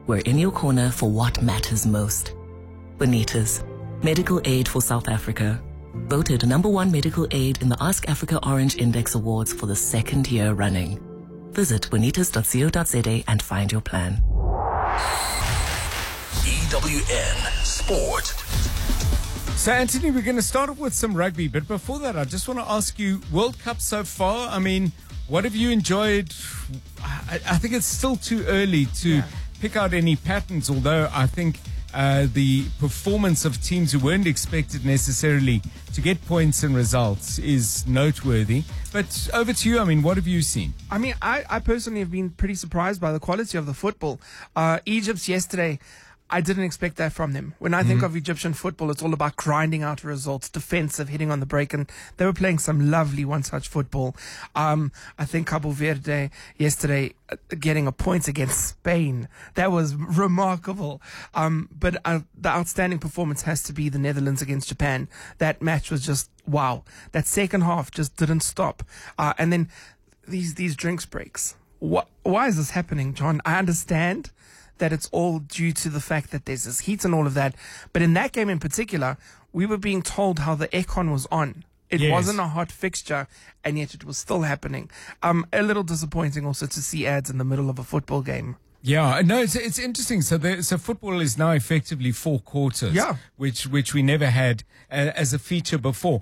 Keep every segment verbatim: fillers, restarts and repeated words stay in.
we're in your corner for what matters most. Bonitas, medical aid for South Africa. Voted number one medical aid in the Ask Africa Orange Index Awards for the second year running. Visit bonitas dot co dot za and find your plan. E W N Sport. So, Anthony, we're going to start off with some rugby, but before that, I just want to ask you, World Cup so far, I mean, what have you enjoyed? I, I think it's still too early to yeah. pick out any patterns, although I think uh, the performance of teams who weren't expected necessarily to get points and results is noteworthy. But over to you. I mean, what have you seen? I mean, I, I personally have been pretty surprised by the quality of the football. Uh, Egypt's yesterday, I didn't expect that from them. When I think mm-hmm. of Egyptian football, it's all about grinding out results, defensive, hitting on the break, and they were playing some lovely one-touch football. Um, I think Cabo Verde yesterday uh, getting a point against Spain, that was remarkable. Um, but uh, the outstanding performance has to be the Netherlands against Japan. That match was just wow. That second half just didn't stop. Uh, and then these these drinks breaks. What? Why is this happening, John? I understand that it's all due to the fact that there's this heat and all of that. But in that game in particular, we were being told how the aircon was on. It yes. wasn't a hot fixture, and yet it was still happening. Um, a little disappointing also to see ads in the middle of a football game. Yeah, no, it's it's interesting. So, the, so football is now effectively four quarters, yeah. which which we never had uh, as a feature before.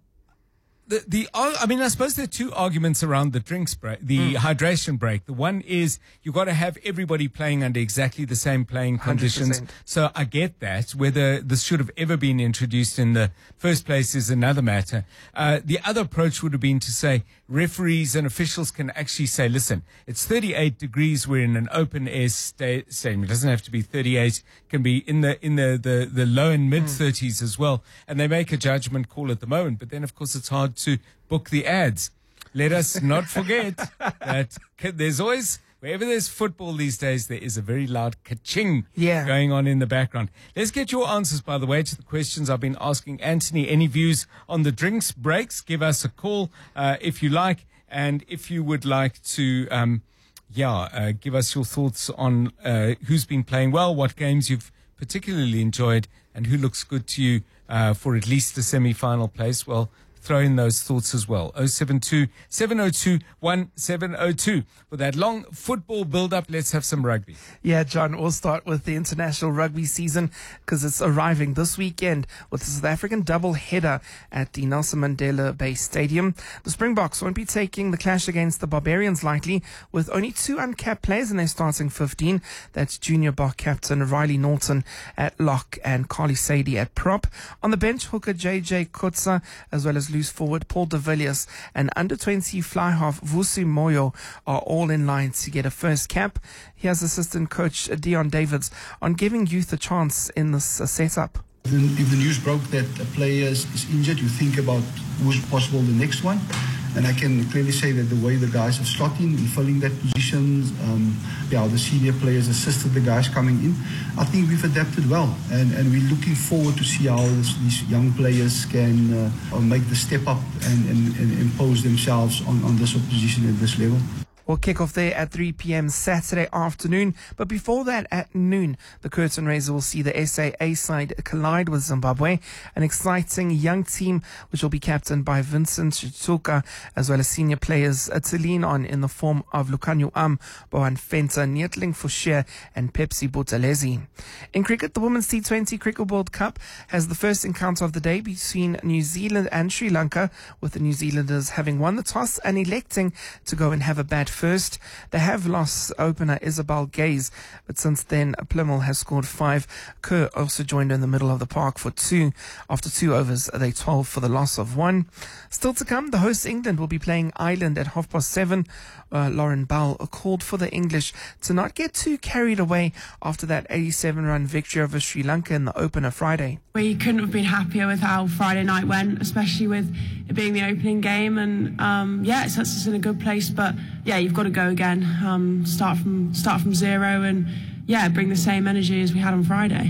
The, the I mean, I suppose there are two arguments around the drinks break, the mm. hydration break. The one is you've got to have everybody playing under exactly the same playing conditions. one hundred percent. So I get that. Whether this should have ever been introduced in the first place is another matter. Uh, the other approach would have been to say referees and officials can actually say, listen, it's thirty-eight degrees. We're in an open air sta- stadium. It doesn't have to be thirty-eight. It can be in the in the, the, the low and mid thirties mm. as well. And they make a judgment call at the moment. But then, of course, it's hard to book the ads. Let us not forget that there's always, wherever there's football these days, there is a very loud ka-ching yeah. going on in the background. Let's get your answers, by the way, to the questions I've been asking. Anthony, any views on the drinks breaks? Give us a call uh, if you like. And if you would like to, um, yeah, uh, give us your thoughts on uh, who's been playing well, what games you've particularly enjoyed, and who looks good to you uh, for at least the semi-final place, well, throw in those thoughts as well. oh seven two, seven oh two, one seven oh two. For that long football build-up, let's have some rugby. Yeah, John, we'll start with the international rugby season because it's arriving this weekend with the South African double-header at the Nelson Mandela Bay Stadium. The Springboks won't be taking the clash against the Barbarians lightly, with only two uncapped players in their starting fifteen. That's junior Bok captain Riley Norton at lock and Carly Sadie at prop. On the bench, hooker J J Kutsa, as well as loose forward Paul de Villiers and under twenty fly half Vusi Moyo are all in line to get a first cap. Here's assistant coach Dion Davids on giving youth a chance in this uh, setup. If the news broke that a player is injured, you think about who's possible the next one. And I can clearly say that the way the guys have slotted in and filling that position, um, yeah, the senior players assisted the guys coming in. I think we've adapted well, and, and we're looking forward to see how this, these young players can uh, make the step up and, and, and impose themselves on, on this opposition at this level. We'll kick off there at three p.m. Saturday afternoon. But before that, at noon, the curtain raiser will see the S A A side collide with Zimbabwe, an exciting young team which will be captained by Vincent Chituka, as well as senior players to lean on in the form of Lukanyu Am, Bohan Fenta, Nietling Foucher, and Pepsi Buthelezi. In cricket, the Women's T twenty Cricket World Cup has the first encounter of the day between New Zealand and Sri Lanka, with the New Zealanders having won the toss and electing to go and have a bat first. They have lost opener Isabel Gaze, but since then Plymouth has scored five. Kerr also joined in the middle of the park for two. After two overs, they twelve for the loss of one. Still to come, the hosts England will be playing Ireland at half past seven. Uh, Lauren Bell called for the English to not get too carried away after that eighty-seven run victory over Sri Lanka in the opener Friday. We couldn't have been happier with how Friday night went, especially with it being the opening game, and um, yeah, it sets us in a good place. But yeah, you've got to go again, um, start from start from zero, and yeah, bring the same energy as we had on Friday.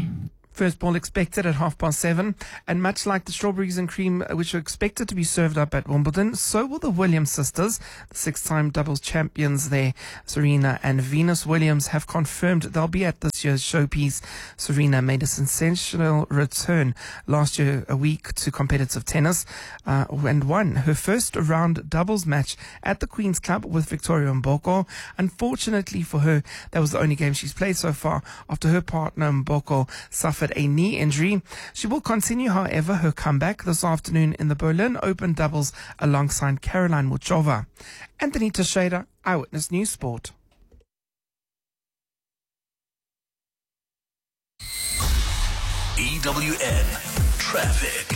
First ball expected at half past seven. And much like the strawberries and cream, which are expected to be served up at Wimbledon, so will the Williams sisters, the six-time doubles champions there. Serena and Venus Williams have confirmed they'll be at this year's showpiece. Serena made a sensational return last year a week to competitive tennis uh, and won her first round doubles match at the Queen's Club with Victoria Mboko. Unfortunately for her, that was the only game she's played so far after her partner Mboko suffered a knee injury. She will continue, however, her comeback this afternoon in the Berlin Open doubles alongside Caroline Muchova. Anthony Teixeira, Eyewitness News Sport. E W N Traffic.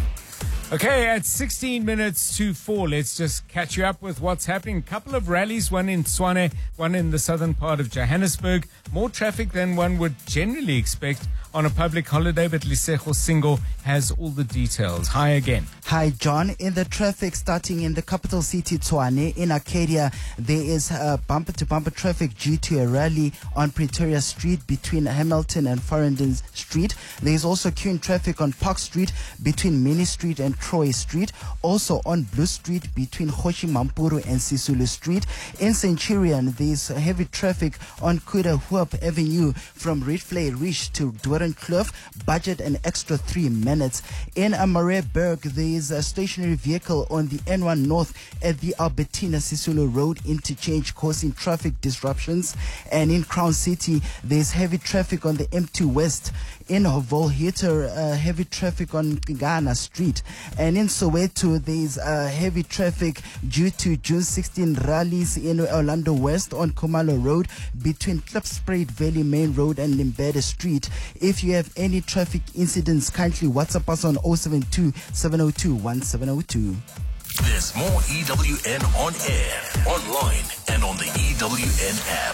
Okay, at sixteen minutes to four, let's just catch you up with what's happening. A couple of rallies, one in Tshwane, one in the southern part of Johannesburg. More traffic than one would generally expect on a public holiday, but Lisego Singo has all the details. Hi again. Hi, John. In the traffic starting in the capital city, Tshwane, in Arcadia, there is uh, bumper-to-bumper traffic due to a rally on Pretoria Street between Hamilton and Farringdon Street. There is also queuing traffic on Park Street between Mini Street and Troy Street. Also on Blue Street between Hoshi Mampuru and Sisulu Street. In Centurion, there is heavy traffic on Kuda Hoop Avenue from Rietflay Reach to Doran Kloof. Budget an extra three minutes. In Amareberg, there is a stationary vehicle on the N one North at the Albertina Sisulu Road interchange causing traffic disruptions. And in Crown City, there is heavy traffic on the M two West. In Volhitter, uh, heavy traffic on Ghana Street. And in Soweto, there is uh, heavy traffic due to June sixteenth rallies in Orlando West on Komalo Road between Klipspruit Valley Main Road and Limbede Street. If you have any traffic incidents, kindly WhatsApp us on oh seven two, seven oh two, one seven oh two. There's more E W N on air, online, and on the E W N app.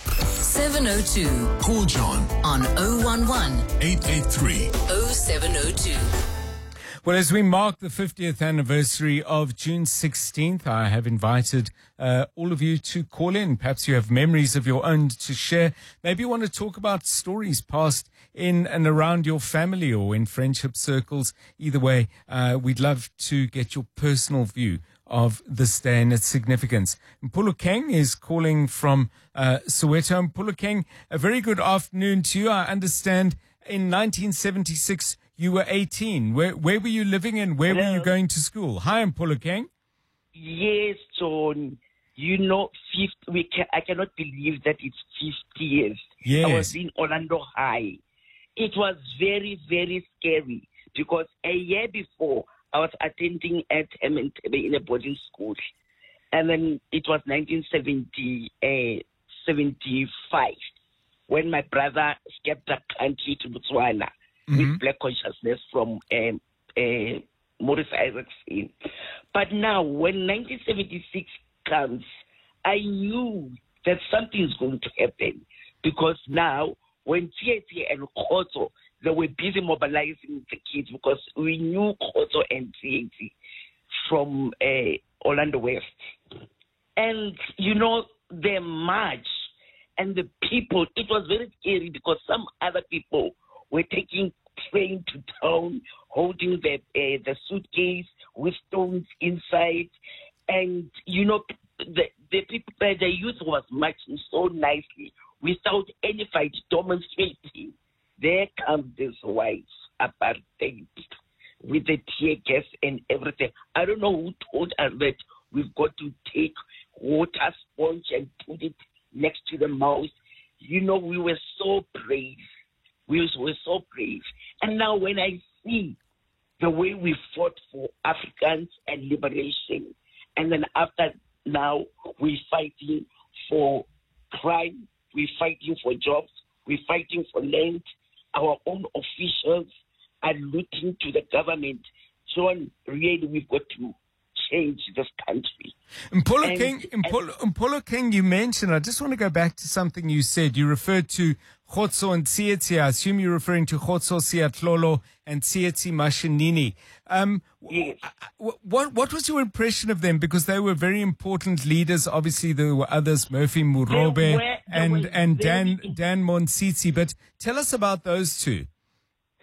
seven oh two. Call John On oh one one, eight eight three. oh seven oh two. Well, as we mark the fiftieth anniversary of June sixteenth, I have invited uh, all of you to call in. Perhaps you have memories of your own to share. Maybe you want to talk about stories passed in and around your family or in friendship circles. Either way, uh, we'd love to get your personal view of this day and its significance. Mpulu Keng is calling from uh, Soweto. Mpulu Keng, a very good afternoon to you. I understand in nineteen seventy-six you were eighteen. Where where were you living and where Hello. were you going to school? Hi, Mpulu Keng. Yes, John. You know, fifty, we can, I cannot believe that it's fifty years. Yes. I was in Orlando High. It was very, very scary because a year before I was attending at M N T B in a boarding school. And then it was nineteen seventy, uh, seventy-five when my brother escaped the country to Botswana mm-hmm. with black consciousness from um, uh, Maurice Isaacson. But now, when nineteen seventy-six comes, I knew that something is going to happen because now, when T A T and Khoto, they were busy mobilizing the kids because we knew Khoto and T A T from uh, Orlando West. And, you know, the march and the people, it was very scary because some other people were taking train to town, holding the, uh, the suitcase with stones inside. And, you know, the, the people, the youth was marching so nicely without any fight, demonstrating. There comes this white apartheid with the tear gas and everything. I don't know who told us that we've got to take water sponge and put it next to the mouth. You know, we were so brave. We were so brave. And now when I see the way we fought for Africans and liberation, and then after now we're fighting for crime, we're fighting for jobs, we're fighting for land, our own officials are looking to the government. John, really, we've got to change this country. Mpolo King, Mpolo, Mpolo King, you mentioned, I just want to go back to something you said. You referred to Khotso and Tsietsi. I assume you're referring to Khotso Siatlolo and Tsietsi Mashinini. Um, yes. What, what was your impression of them? Because they were very important leaders. Obviously, there were others, Murphy Murobe They were- they and, were and Dan, very- Dan Monsitsi. But tell us about those two.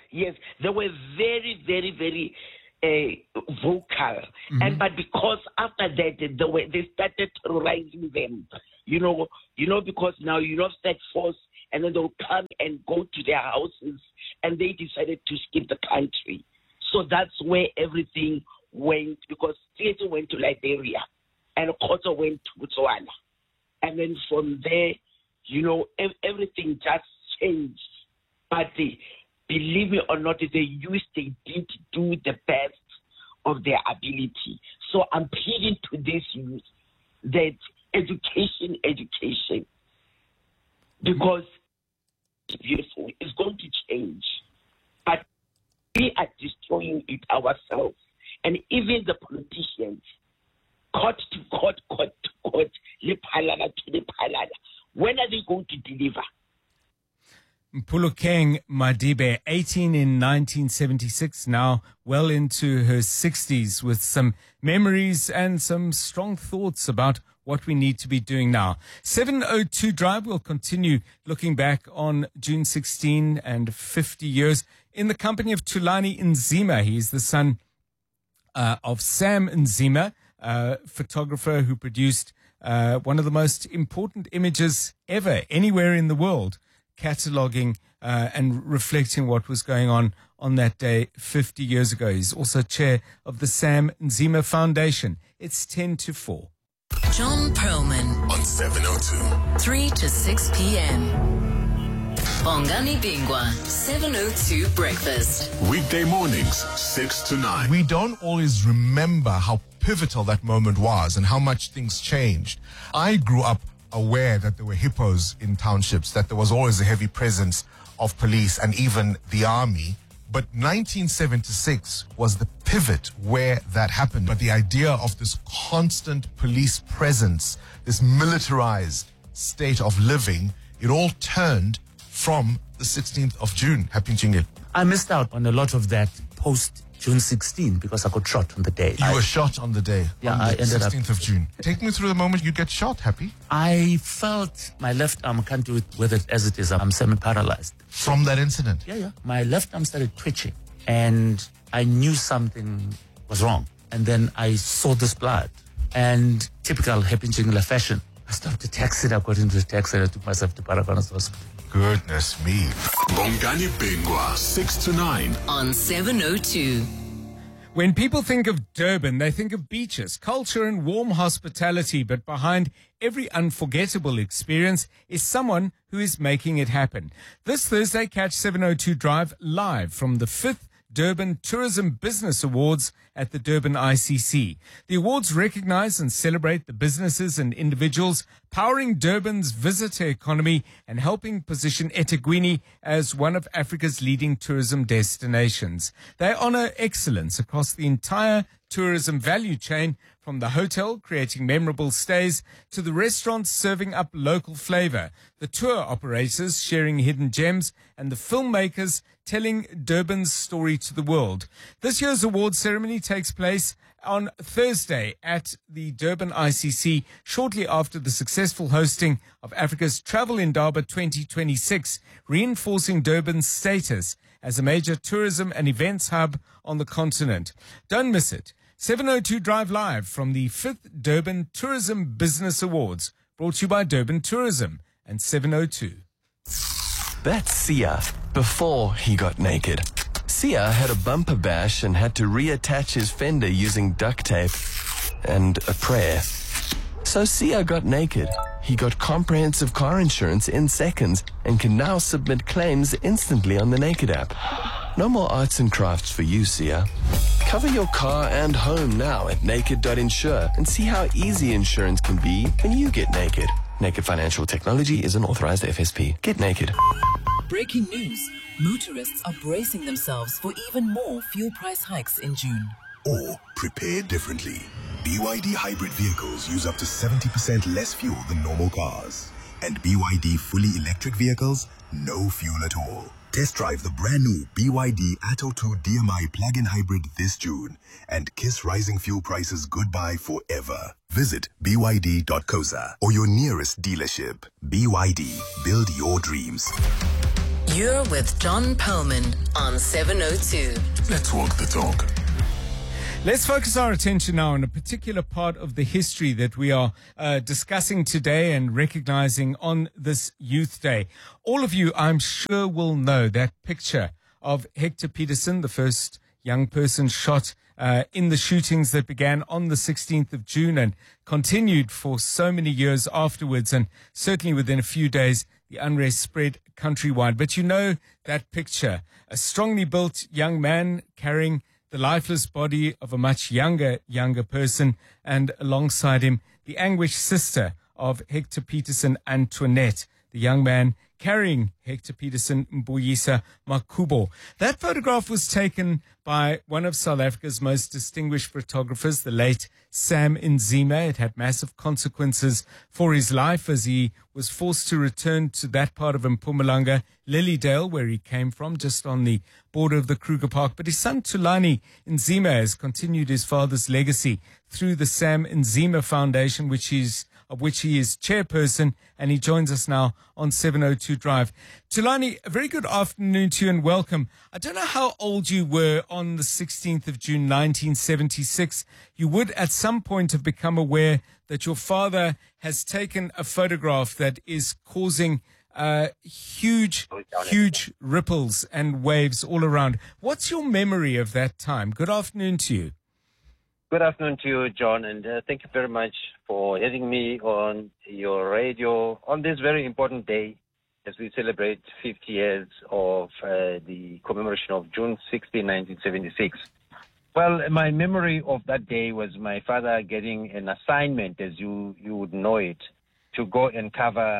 yes, they were very, very, very uh, vocal. Mm-hmm. And but because after that they were, they started terrorizing them. You know, you know, because now you know that force, and then they'll come and go to their houses, and they decided to skip the country. So that's where everything went, because Theatre went to Liberia, and Koto went to Botswana. And then from there, you know, ev- everything just changed. But they, believe me or not, they used, they did do the best of their ability. So I'm pleading to this youth that education, education, because it's beautiful, it's going to change. But we are destroying it ourselves. And even the politicians, court to court, court to court, lepalala to lepalala. When are they going to deliver? Mpulukeng Madibe, eighteen in nineteen seventy-six, now well into her sixties, with some memories and some strong thoughts about what we need to be doing now. seven oh two Drive will continue looking back on June sixteenth and fifty years in the company of Thulani Nzima. He is the son uh, of Sam Nzima, uh, photographer who produced uh, one of the most important images ever anywhere in the world, cataloguing uh, and reflecting what was going on on that day fifty years ago. He's also chair of the Sam Nzima Foundation. It's ten to four. John Perlman On seven oh two. three to six p.m. Bongani Bingwa, seven oh two Breakfast. Weekday mornings, six to nine. We don't always remember how pivotal that moment was and how much things changed. I grew up aware that there were hippos in townships, that there was always a heavy presence of police and even the army. But nineteen seventy-six was the pivot where that happened. But the idea of this constant police presence, this militarized state of living, it all turned from the sixteenth of June. Happy Njingil. I missed out on a lot of that post June sixteenth because I got shot on the day. You I, were shot on the day, Yeah, on I the ended up- sixteenth of June. Take me through the moment you get shot, Happy. I felt my left arm, I can't do it with it as it is. I'm semi-paralyzed. From that incident? Yeah, yeah. My left arm started twitching and I knew something was wrong. And then I saw this blood. And typical Happy Njingila fashion, I stopped the taxi, I got into the taxi and I took myself to Paragvanas Hospital. Goodness me. Bongani Bingwa, six to nine. On seven oh two. When people think of Durban, they think of beaches, culture and warm hospitality, but behind every unforgettable experience is someone who is making it happen. This Thursday, catch seven oh two Drive live from the fifth Durban Tourism Business Awards at the Durban I C C. The awards recognize and celebrate the businesses and individuals powering Durban's visitor economy and helping position eThekwini as one of Africa's leading tourism destinations. They honor excellence across the entire tourism value chain, from the hotel creating memorable stays to the restaurants serving up local flavor, the tour operators sharing hidden gems, and the filmmakers telling Durban's story to the world. This year's award ceremony takes place on Thursday at the Durban I C C, shortly after the successful hosting of Africa's Travel Indaba twenty twenty-six, reinforcing Durban's status as a major tourism and events hub on the continent. Don't miss it. seven oh two Drive live from the fifth Durban Tourism Business Awards, brought to you by Durban Tourism and seven oh two. That's Sia before he got naked. Sia had a bumper bash and had to reattach his fender using duct tape and a prayer. So Sia got naked. He got comprehensive car insurance in seconds and can now submit claims instantly on the Naked app. No more arts and crafts for you, Sia. Cover your car and home now at naked dot insure and see how easy insurance can be when you get naked. Naked Financial Technology is an authorized F S P. Get naked. Breaking news. Motorists are bracing themselves for even more fuel price hikes in June. Or prepare differently. B Y D hybrid vehicles use up to seventy percent less fuel than normal cars. And B Y D fully electric vehicles, no fuel at all. Test drive the brand new B Y D Atto two D M I plug-in hybrid this June and kiss rising fuel prices goodbye forever. Visit b y d dot co za or your nearest dealership. B Y D, build your dreams. You're with John Perlman on seven oh two. Let's walk the talk. Let's focus our attention now on a particular part of the history that we are uh, discussing today and recognizing on this Youth Day. All of you, I'm sure, will know that picture of Hector Peterson, the first young person shot uh, in the shootings that began on the sixteenth of June and continued for so many years afterwards. And certainly within a few days, the unrest spread countrywide. But you know that picture, a strongly built young man carrying the lifeless body of a much younger, younger person, and alongside him, the anguished sister of Hector Peterson, Antoinette, the young man carrying Hector Peterson, Mbuyisa Makubo. That photograph was taken by one of South Africa's most distinguished photographers, the late Sam Nzima. It had massive consequences for his life as he was forced to return to that part of Mpumalanga, Lilydale, where he came from, just on the border of the Kruger Park. But his son Thulani Nzima has continued his father's legacy through the Sam Nzima Foundation, which is of which he is chairperson, and he joins us now on seven oh two Drive. Thulani, a very good afternoon to you and welcome. I don't know how old you were on the sixteenth of June, nineteen seventy-six. You would at some point have become aware that your father has taken a photograph that is causing uh, huge, huge ripples and waves all around. What's your memory of that time? Good afternoon to you. Good afternoon to you, John, and uh, thank you very much for having me on your radio on this very important day as we celebrate fifty years of uh, the commemoration of June sixteenth, nineteen seventy-six. Well, my memory of that day was my father getting an assignment, as you, you would know it, to go and cover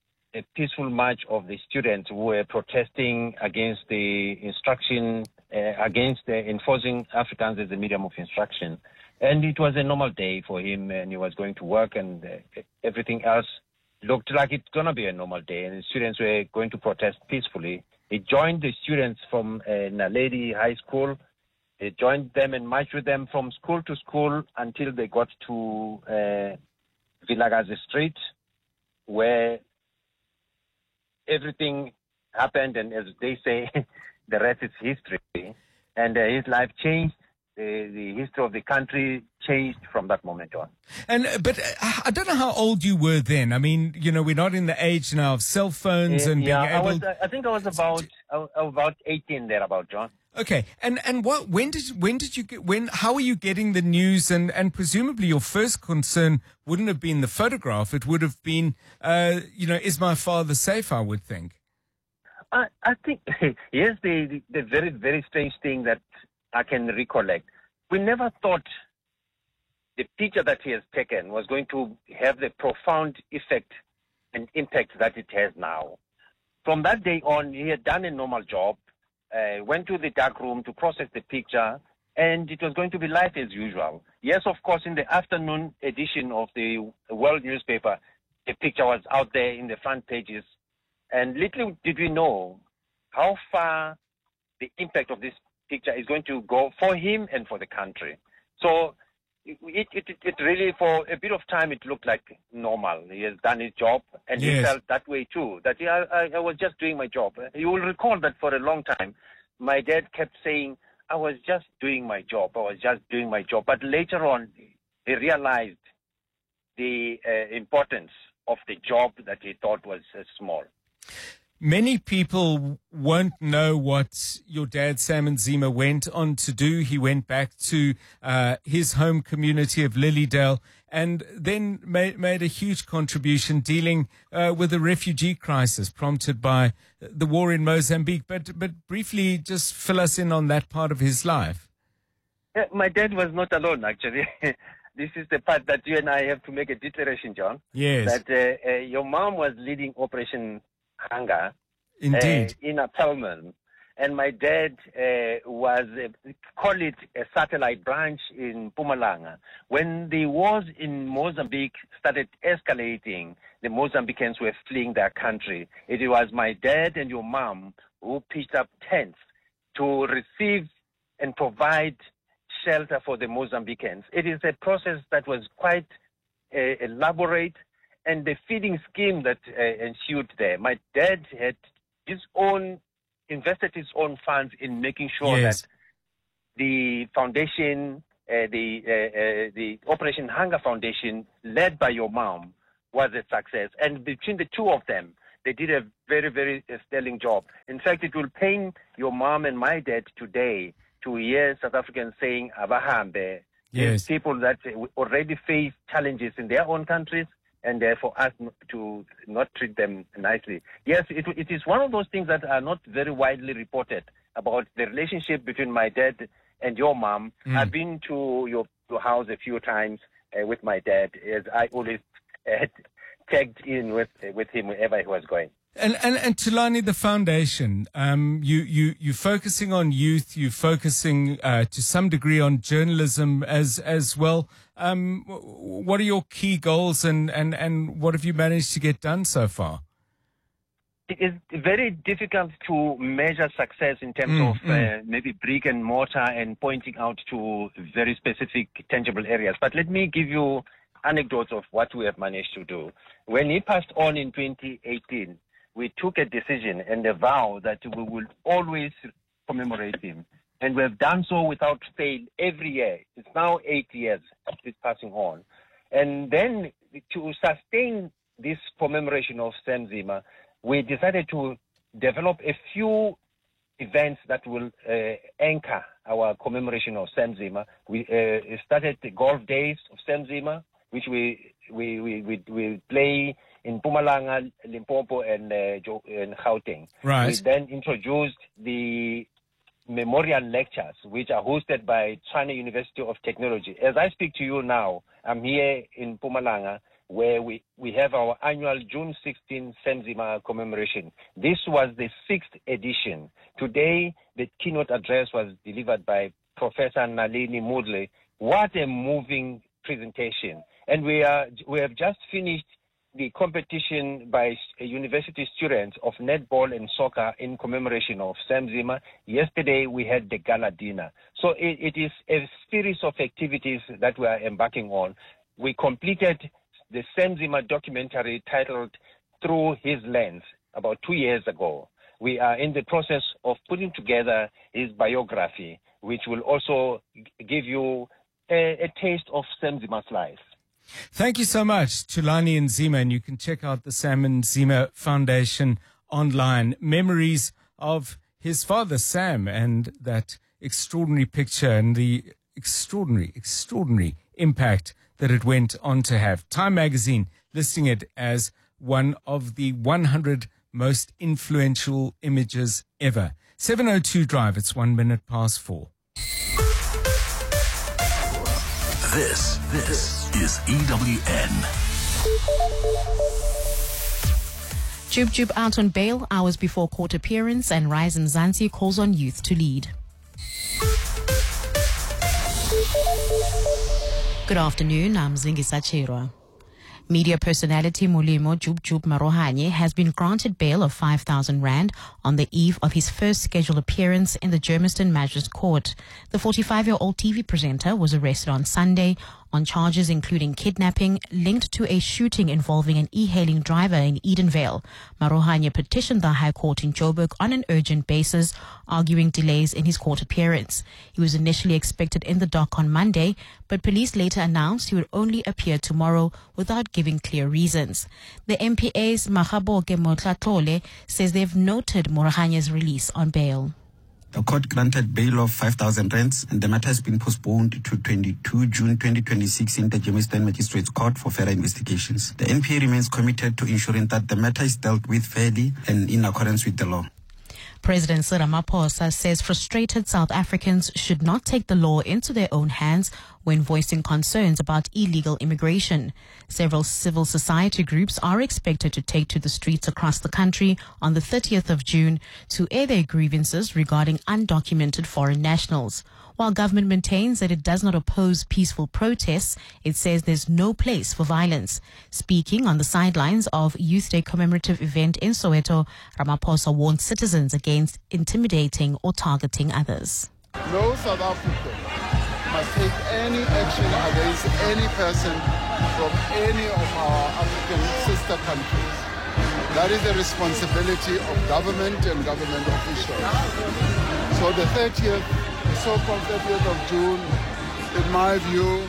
a peaceful march of the students who were protesting against the instruction, uh, against uh, enforcing Afrikaans as a medium of instruction. And it was a normal day for him, and he was going to work, and uh, everything else looked like it's going to be a normal day, and the students were going to protest peacefully. He joined the students from uh, Naledi High School. He joined them and marched with them from school to school until they got to uh, Vilakazi Street, where everything happened, and as they say, the rest is history. And uh, his life changed. The, the history of the country changed from that moment on. And but uh, I don't know how old you were then. I mean, you know, we're not in the age now of cell phones uh, and yeah, being able. I, was, uh, I think I was about uh, about eighteen there, about John. Okay, and and what? When did when did you get? When? How are you getting the news? And and presumably your first concern wouldn't have been the photograph. It would have been, uh, you know, is my father safe? I would think. I I think yes, the, the the very very strange thing that I can recollect. We never thought the picture that he has taken was going to have the profound effect and impact that it has now. From that day on, he had done a normal job, uh, went to the dark room to process the picture, and it was going to be life as usual. Yes, of course, in the afternoon edition of the World newspaper, the picture was out there in the front pages, and little did we know how far the impact of this picture is going to go for him and for the country. So it, it, it, it really, for a bit of time, it looked like normal. He has done his job, and Yes. he felt that way too, that yeah, I, I was just doing my job. You will recall that for a long time, my dad kept saying, I was just doing my job, I was just doing my job. But later on, he realized the uh, importance of the job that he thought was uh, small. Many people won't know what your dad, Sam Nzima, went on to do. He went back to uh, his home community of Lilydale and then made, made a huge contribution dealing uh, with the refugee crisis prompted by the war in Mozambique. But, but briefly, just fill us in on that part of his life. Yeah, my dad was not alone, actually. This is the part that you and I have to make a declaration, John. Yes. That uh, uh, your mom was leading Operation Hunger. Indeed. Uh, in a Pelman. And my dad uh, was, uh, call it a satellite branch in Mpumalanga. When the wars in Mozambique started escalating, the Mozambicans were fleeing their country. It was my dad and your mom who pitched up tents to receive and provide shelter for the Mozambicans. It is a process that was quite uh, elaborate, and the feeding scheme that uh, ensued there. My dad had his own, invested his own funds in making sure Yes. that the foundation, uh, the uh, uh, the Operation Hunger Foundation, led by your mom, was a success. And between the two of them, they did a very, very uh, sterling job. In fact, it will pain your mom and my dad today to hear South Africans saying, Abahambe, Yes. people that uh, already face challenges in their own countries, and therefore us n- to not treat them nicely. Yes, it, it is one of those things that are not very widely reported about the relationship between my dad and your mom. Mm. I've been to your, your house a few times uh, with my dad, as I always uh, tagged in with uh, with him wherever he was going. And, and, and Tulani, the foundation, um, you, you, you're focusing on youth, you're focusing, uh, to some degree on journalism as, as well. Um, w- what are your key goals and, and, and what have you managed to get done so far? It is very difficult to measure success in terms Mm, of mm. uh, maybe brick and mortar and pointing out to very specific tangible areas. But let me give you anecdotes of what we have managed to do. When he passed on in twenty eighteen, we took a decision and a vow that we will always commemorate him. And we have done so without fail every year. It's now eight years of his passing on. And then to sustain this commemoration of Sam Zima, we decided to develop a few events that will uh, anchor our commemoration of Sam Zima. We uh, started the golf days of Sam Zima, which we we we we, we play in Mpumalanga, Limpopo, and uh, Jo- and Gauteng. Right. We then introduced the memorial lectures, which are hosted by China University of Technology. As I speak to you now, I'm here in Mpumalanga, where we, we have our annual June sixteenth Sam Zima commemoration. This was the sixth edition. Today, the keynote address was delivered by Professor Nalini Mudle. What a moving presentation. And we are we have just finished the competition by s- university students of netball and soccer in commemoration of Sam Zima. Yesterday, we had the gala dinner. So it, it is a series of activities that we are embarking on. We completed the Sam Zima documentary titled Through His Lens about two years ago. We are in the process of putting together his biography, which will also g- give you a, a taste of Sam Zima's life. Thank you so much, Tulani and Zima, and you can check out the Sam and Zima Foundation online. Memories of his father, Sam, and that extraordinary picture and the extraordinary, extraordinary impact that it went on to have. Time magazine listing it as one of the one hundred most influential images ever. seven oh two Drive, it's one minute past four. This, this is E W N. Jub Jub out on bail hours before court appearance, and Rise Mzansi calls on youth to lead. Good afternoon, I'm Zingisa Chirwa. Media personality Mulimo Jub Jub Marohanye has been granted bail of five thousand rand on the eve of his first scheduled appearance in the Germiston Magistrates Court. The forty-five-year-old T V presenter was arrested on Sunday on charges including kidnapping linked to a shooting involving an e-hailing driver in Edenvale. Marohanye petitioned the High Court in Joburg on an urgent basis, arguing delays in his court appearance. He was initially expected in the dock on Monday, but police later announced he would only appear tomorrow without giving clear reasons. The M P A's Mahaboke Motlatlole says they've noted Marohanye's release on bail. The court granted bail of five thousand rands, and the matter has been postponed to twenty-second of June twenty twenty-six in the Germiston Magistrates Court for further investigations. The N P A remains committed to ensuring that the matter is dealt with fairly and in accordance with the law. President Cyril Ramaphosa says frustrated South Africans should not take the law into their own hands when voicing concerns about illegal immigration. Several civil society groups are expected to take to the streets across the country on the thirtieth of June to air their grievances regarding undocumented foreign nationals. While government maintains that it does not oppose peaceful protests, it says there's no place for violence. Speaking on the sidelines of Youth Day commemorative event in Soweto, Ramaphosa warned citizens against intimidating or targeting others. No South African must take any action against any person from any of our African sister countries. That is the responsibility of government and government officials. So the thirtieth, the so-called thirtieth of June, in my view,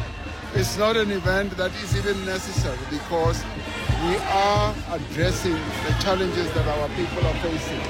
is not an event that is even necessary because we are addressing the challenges that our people are facing.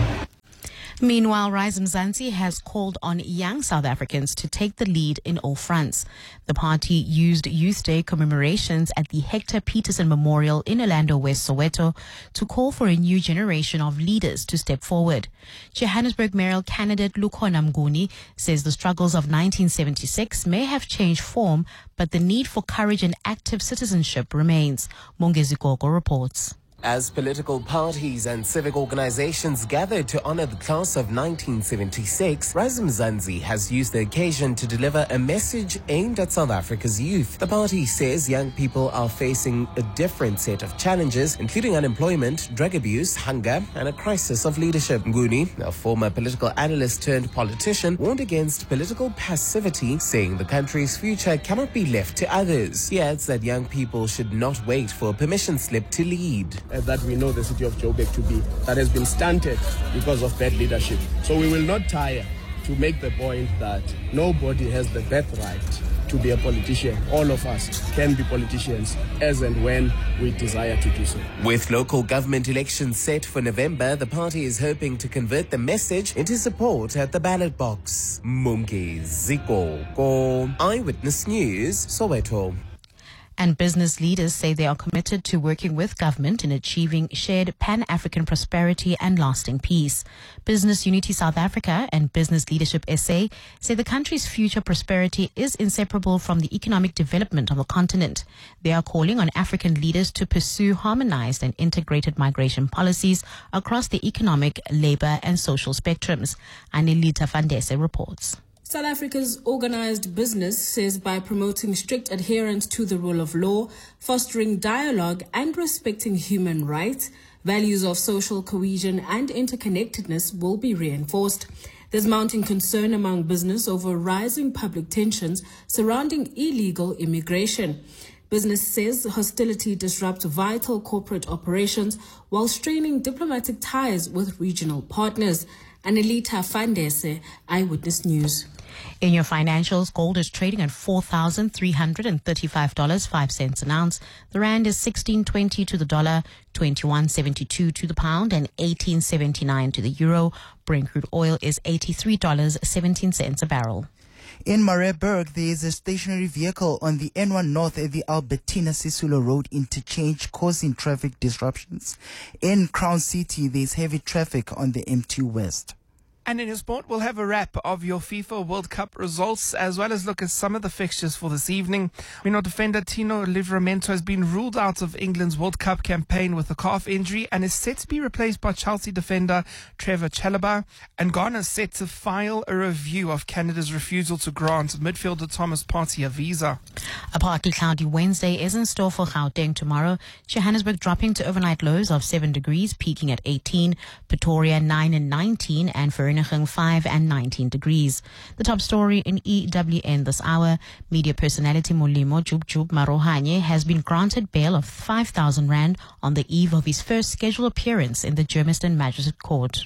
Meanwhile, Rise Mzansi has called on young South Africans to take the lead in all fronts. The party used Youth Day commemorations at the Hector Peterson Memorial in Orlando West, Soweto, to call for a new generation of leaders to step forward. Johannesburg mayoral candidate Lukhona Mnguni says the struggles of nineteen seventy-six may have changed form, but the need for courage and active citizenship remains. Mongezi Gogo reports. As political parties and civic organizations gathered to honor the class of nineteen seventy-six, Rise Mzansi has used the occasion to deliver a message aimed at South Africa's youth. The party says young people are facing a different set of challenges, including unemployment, drug abuse, hunger, and a crisis of leadership. Nguni, a former political analyst turned politician, warned against political passivity, saying the country's future cannot be left to others. He adds that young people should not wait for a permission slip to lead. That we know the city of Joburg to be, that has been stunted because of bad leadership. So we will not tire to make the point that nobody has the birthright to be a politician. All of us can be politicians as and when we desire to do so. With local government elections set for November, the party is hoping to convert the message into support at the ballot box. Mongezi Gogo, Eyewitness News, Soweto. And business leaders say they are committed to working with government in achieving shared Pan-African prosperity and lasting peace. Business Unity South Africa and Business Leadership S A say the country's future prosperity is inseparable from the economic development of the continent. They are calling on African leaders to pursue harmonized and integrated migration policies across the economic, labor and social spectrums. Anelita Fandese reports. South Africa's organized business says by promoting strict adherence to the rule of law, fostering dialogue and respecting human rights, values of social cohesion and interconnectedness will be reinforced. There's mounting concern among business over rising public tensions surrounding illegal immigration. Business says hostility disrupts vital corporate operations while straining diplomatic ties with regional partners. Anelita Fandese, Eyewitness News. In your financials, gold is trading at four thousand three hundred thirty-five dollars and five cents an ounce. The rand is sixteen twenty to the dollar, twenty-one seventy-two to the pound, and eighteen seventy-nine to the euro. Brent crude oil is eighty-three dollars and seventeen cents a barrel. In Maritzburg, there is a stationary vehicle on the N one North at the Albertina Sisulu Road interchange causing traffic disruptions. In Crown City, there is heavy traffic on the M two West. And in your sport, we'll have a wrap of your FIFA World Cup results, as well as look at some of the fixtures for this evening. We know defender Tino Livramento has been ruled out of England's World Cup campaign with a calf injury and is set to be replaced by Chelsea defender Trevor Chalobah. And Ghana is set to file a review of Canada's refusal to grant midfielder Thomas Partey a visa. A partly cloudy Wednesday is in store for Gauteng tomorrow. Johannesburg dropping to overnight lows of seven degrees, peaking at eighteen. Pretoria nine and nineteen, and Vereeniging five and nineteen degrees. The top story in E W N this hour: media personality Molimo Jub Jub Marohanye has been granted bail of five thousand rand on the eve of his first scheduled appearance in the Germiston Magistrate Court.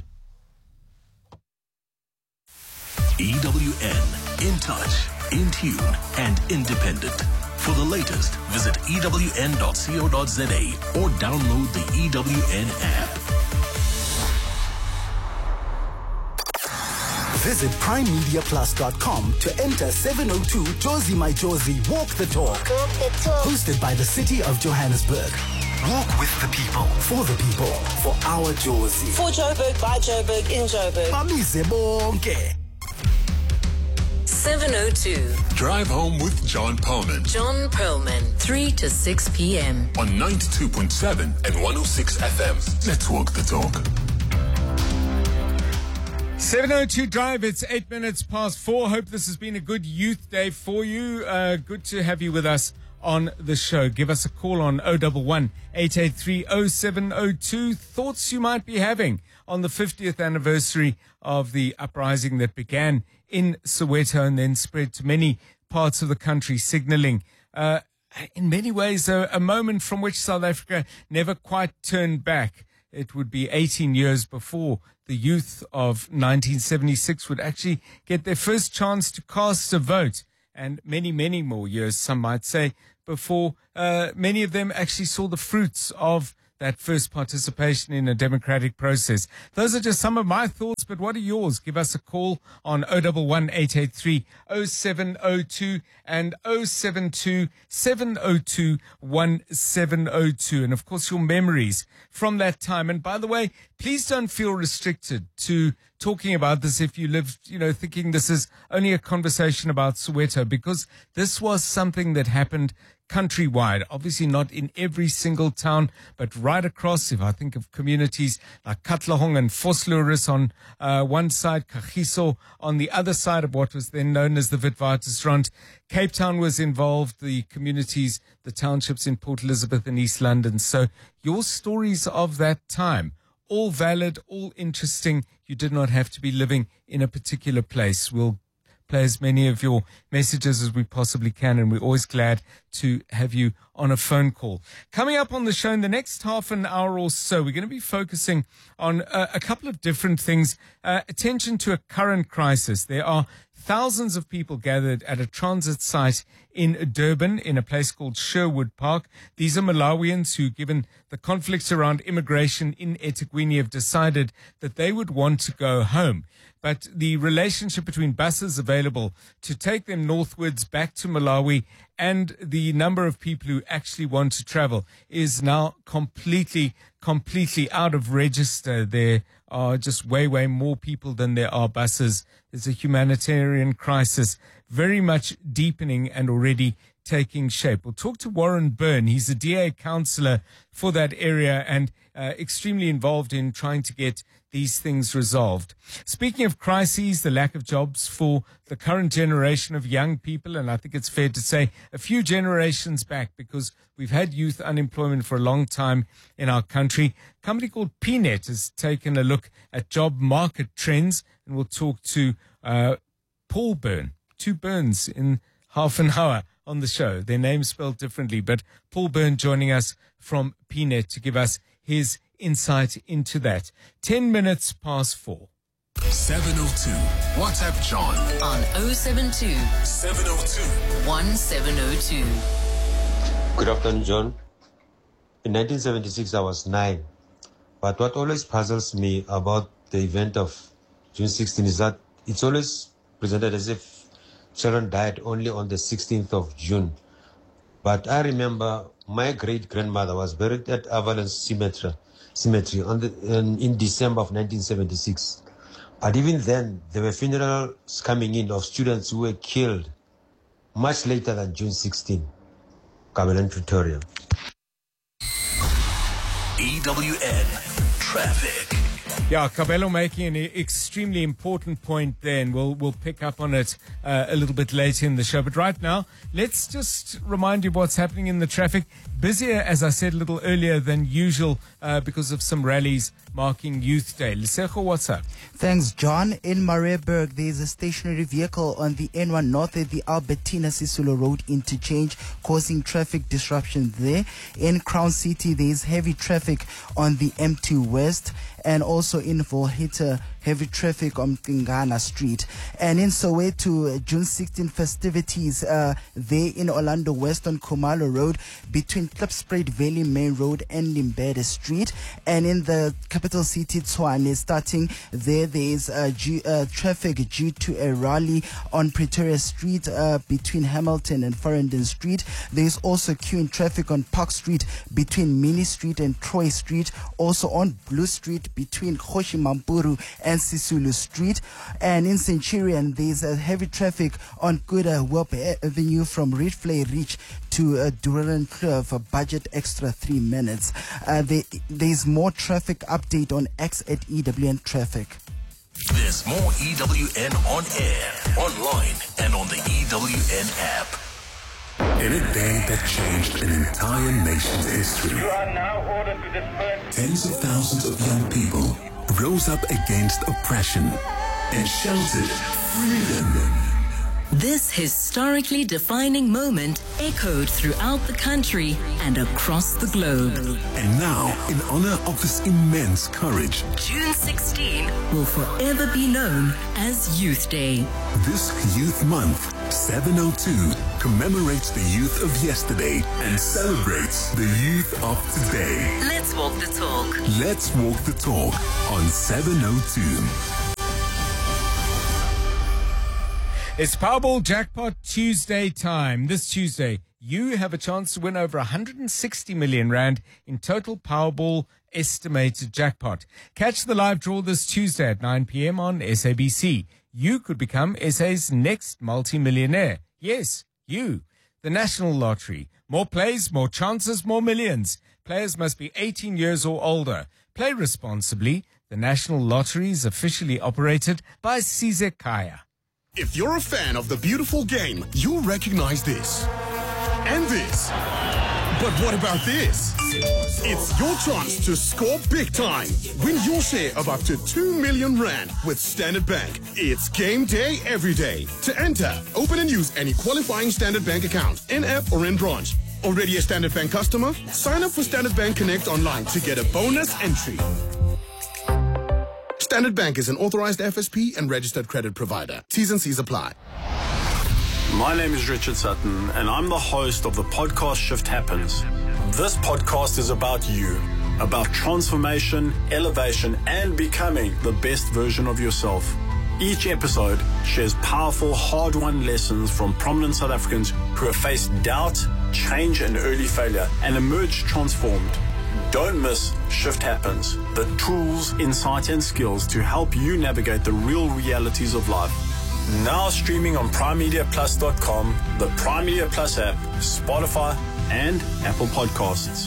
E W N, in touch, in tune, and independent. For the latest, visit E W N dot co dot za or download the E W N app. Visit prime media plus dot com to enter seven oh two Jozi My Jozi Walk the Talk. Walk the Talk. Hosted by the City of Johannesburg. Walk with the people, for the people, for our Jozi. For Joburg, by Joburg, in Joburg. Bamise bonke. seven oh two. Drive Home with John Perlman. John Perlman, three to six p.m. On ninety-two point seven and one oh six F M. Let's walk the talk. seven oh two Drive, it's eight minutes past four. Hope this has been a good youth day for you. Uh, good to have you with us on the show. Give us a call on oh one one, eight eight three, oh seven oh two. Thoughts you might be having on the fiftieth anniversary of the uprising that began in Soweto and then spread to many parts of the country, signaling uh, in many ways a, a moment from which South Africa never quite turned back. it would be eighteen years before the youth of nineteen seventy-six would actually get their first chance to cast a vote, and many, many more years, some might say, before uh, many of them actually saw the fruits of that first participation in a democratic process. Those are just some of my thoughts, but what are yours? Give us a call on oh one one, eight eight three, oh seven oh two and oh seven two, seven oh two, one seven oh two. And of course, your memories from that time. And by the way, please don't feel restricted to talking about this if you lived, you know, thinking this is only a conversation about Soweto, because this was something that happened countrywide, obviously not in every single town, but right across. If I think of communities like Katlehong and Vosloorus on uh, one side, Kagiso on the other side of what was then known as the Witwatersrand. Cape Town was involved, the communities, the townships in Port Elizabeth and East London. So your stories of that time, all valid, all interesting. You did not have to be living in a particular place. We'll play as many of your messages as we possibly can, and we're always glad to have you on a phone call. Coming up on the show in the next half an hour or so, we're going to be focusing on uh, a couple of different things. Uh, attention to a current crisis. There are thousands of people gathered at a transit site in Durban in a place called Sherwood Park. These are Malawians who, given the conflicts around immigration in eThekwini, have decided that they would want to go home. But the relationship between buses available to take them northwards back to Malawi and the number of people who actually want to travel is now completely, completely out of register. There are just way, way more people than there are buses. There's a humanitarian crisis very much deepening and already taking shape. We'll talk to Warren Byrne. He's a D A councillor for that area and uh, extremely involved in trying to get these things resolved. Speaking of crises, the lack of jobs for the current generation of young people, and I think it's fair to say a few generations back, because we've had youth unemployment for a long time in our country. A company called P net has taken a look at job market trends, and we'll talk to uh, Paul Byrne, two Burns in half an hour on the show. Their names spelled differently, but Paul Byrne joining us from P net to give us his insight into that. Ten minutes past four. seven oh two. WhatsApp John on oh seven two, seven oh two, one seven oh two. Good afternoon, John. In nineteen seventy-six, I was nine. But what always puzzles me about the event of June sixteenth is that it's always presented as if children died only on the sixteenth of June. But I remember my great-grandmother was buried at Avalon Cemetery, cemetery on the, in, in December of nineteen seventy-six. But even then, there were funerals coming in of students who were killed much later than June sixteenth. Kabelan, Pretoria. E W N Traffic. Yeah, Kabelo making an extremely important point there, and we'll, we'll pick up on it uh, a little bit later in the show. But right now, let's just remind you of what's happening in the traffic. Busier, as I said a little earlier than usual, uh, because of some rallies marking Youth Day. Lesego, what's up? Thanks, John. In Mariaberg, there's a stationary vehicle on the N one North at the Albertina Sisulu Road interchange, causing traffic disruption there. In Crown City, there's heavy traffic on the M two West, and also in Volhita, heavy traffic on Kingana Street. And in Soweto, June sixteenth festivities uh, there in Orlando West on Khumalo Road between Klipspruit Valley Main Road and Limbede Street. And in the capital city, Tshwane, starting there, there is uh, G, uh, traffic due to a rally on Pretoria Street uh, between Hamilton and Farringdon Street. There is also queuing traffic on Park Street between Mini Street and Troy Street. Also on Blue Street between Khoshi Mampuru and Sisulu Street. And in Centurion, there's a heavy traffic on Kuda Web Avenue from Reedflay Reach to uh, Durand Kloof, a budget extra three minutes. Uh, there, there's more traffic update on X at E W N Traffic. There's more E W N on air, online, and on the E W N app. In a day that changed an entire nation's history, You are now ordered to disperse. tens of thousands of young people rose up against oppression and shouted freedom. This historically defining moment echoed throughout the country and across the globe. And now, in honor of this immense courage, June sixteenth will forever be known as Youth Day. this Youth Month, seven oh two commemorates the youth of yesterday and celebrates the youth of today. Let's walk the talk. Let's walk the talk on seven oh two. It's Powerball Jackpot Tuesday time. This Tuesday, you have a chance to win over one hundred sixty million rand in total Powerball estimated jackpot. Catch the live draw this Tuesday at nine p.m. on S A B C. You could become S A's next multi-millionaire. Yes, you. The National Lottery. More plays, more chances, more millions. Players must be eighteen years or older. Play responsibly. The National Lottery is officially operated by Sizek Kaya. If you're a fan of the beautiful game, you'll recognize this. And this. But what about this? It's your chance to score big time. Win your share of up to two million rand with Standard Bank. It's game day every day. To enter, open and use any qualifying Standard Bank account, in-app or in branch. Already a Standard Bank customer? Sign up for Standard Bank Connect online to get a bonus entry. Standard Bank is an authorized F S P and registered credit provider. T's and C's apply. My name is Richard Sutton, and I'm the host of the podcast Shift Happens. This podcast is about you, about transformation, elevation, and becoming the best version of yourself. Each episode shares powerful, hard-won lessons from prominent South Africans who have faced doubt, change, and early failure and emerged transformed. Don't miss Shift Happens, the tools, insight, and skills to help you navigate the real realities of life. Now streaming on prime media plus dot com, the Prime Media Plus app, Spotify, and Apple Podcasts.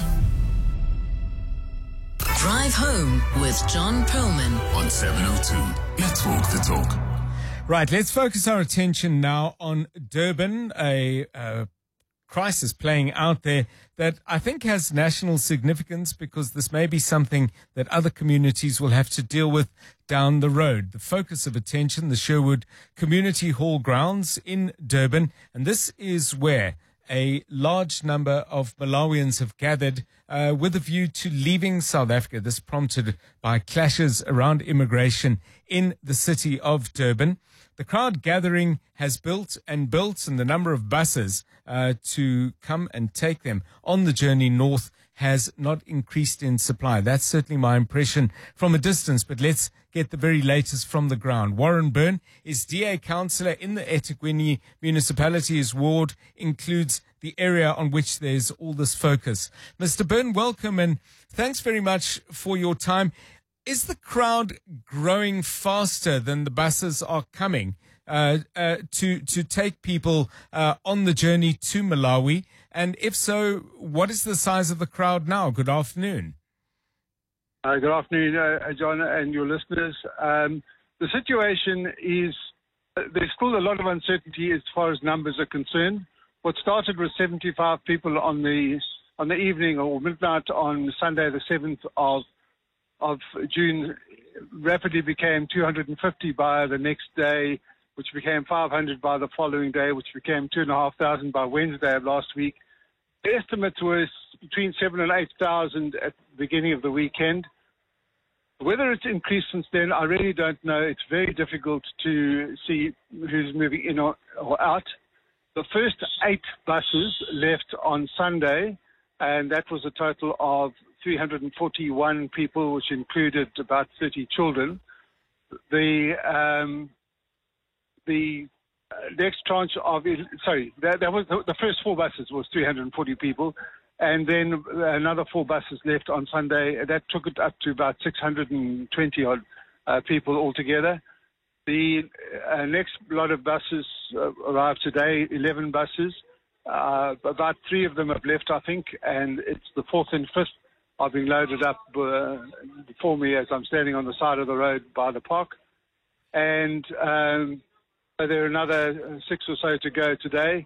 Drive Home with John Perlman on seven oh two. Let's walk the talk. Right, let's focus our attention now on Durban, a uh, crisis playing out there that I think has national significance because this may be something that other communities will have to deal with down the road. The focus of attention, the Sherwood Community Hall grounds in Durban, and this is where a large number of Malawians have gathered uh, with a view to leaving South Africa. This prompted by clashes around immigration in the city of Durban. The crowd gathering has built and built, and the number of buses uh, to come and take them on the journey north has not increased in supply. That's certainly my impression from a distance, but let's get the very latest from the ground. Warren Byrne is D A councillor in the eThekwini municipality. His ward includes the area on which there's all this focus. Mister Byrne, welcome, and thanks very much for your time. Is the crowd growing faster than the buses are coming uh, uh, to to take people uh, on the journey to Malawi? And if so, what is the size of the crowd now? Good afternoon. Uh, good afternoon, uh, John, and your listeners. Um, the situation is uh, there's still a lot of uncertainty as far as numbers are concerned. What started with seventy-five people on the on the evening or midnight on Sunday, the seventh of of June, rapidly became two hundred fifty by the next day, which became five hundred by the following day, which became two thousand five hundred by Wednesday of last week. The estimates were between seven and eight thousand at the beginning of the weekend. Whether it's increased since then, I really don't know. It's very difficult to see who's moving in or, or out. The first eight buses left on Sunday, and that was a total of three hundred forty-one people, which included about thirty children. The um, the next tranche of, sorry, that, that was the, the first four buses was three hundred forty people, and then another four buses left on Sunday. That took it up to about six hundred twenty odd uh, people altogether. The uh, next lot of buses uh, arrived today, eleven buses. Uh, about three of them have left, I think, and it's the fourth and fifth are being loaded up uh, before me as I'm standing on the side of the road by the park. And um, there are another six or so to go today.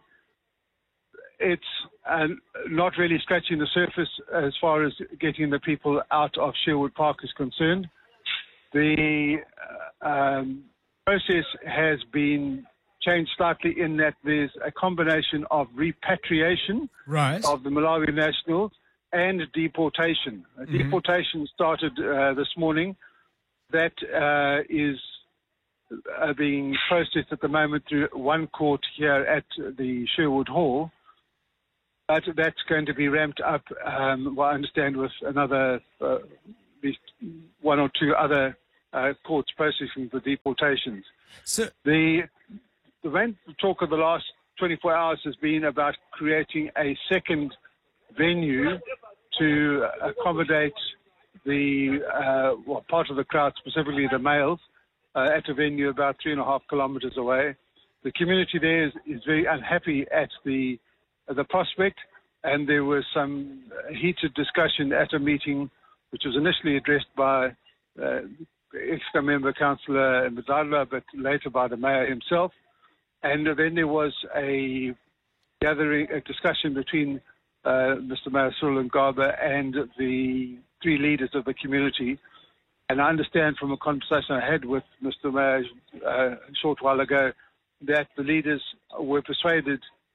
It's uh, not really scratching the surface as far as getting the people out of Sherwood Park is concerned. The uh, um, process has been changed slightly in that there's a combination of repatriation right. of the Malawi nationals and deportation. Mm-hmm. Deportation started uh, this morning. That uh, is uh, being processed at the moment through one court here at the Sherwood Hall. But that's going to be ramped up, um, what I understand, with another uh, at least one or two other uh, courts processing the deportations. So the the main talk of the last twenty-four hours has been about creating a second venue to accommodate the uh, well, part of the crowd, specifically the males, uh, at a venue about three and a half kilometres away. The community there is, is very unhappy at the uh, the prospect, and there was some heated discussion at a meeting which was initially addressed by uh, ex-Member member Councillor Mbazala, but later by the mayor himself. And then there was a gathering, a discussion between uh, Mister Mayor Cyril Ngaba and the three leaders of the community. And I understand from a conversation I had with Mister Mayor uh, a short while ago that the leaders were persuaded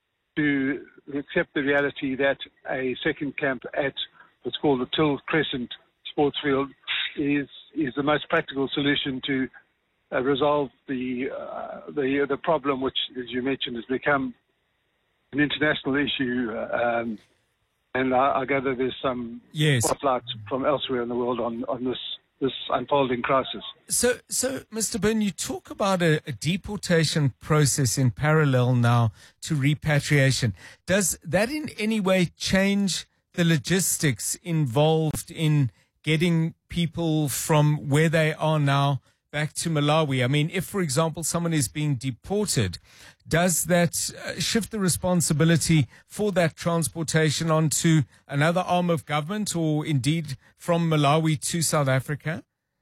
to accept the reality that a second camp at what's called the Till Crescent Sports Field is is the most practical solution to uh, resolve the uh, the the problem, which, as you mentioned, has become an international issue. Uh, um, and I, I gather there's some yes. spotlight from elsewhere in the world on, on this this unfolding crisis. So, so Mister Byrne, you talk about a, a deportation process in parallel now to repatriation. Does that in any way change the logistics involved in getting people from where they are now back to Malawi? I mean, if, for example, someone is being deported, does that uh, shift the responsibility for that transportation onto another arm of government, or indeed from Malawi to South Africa?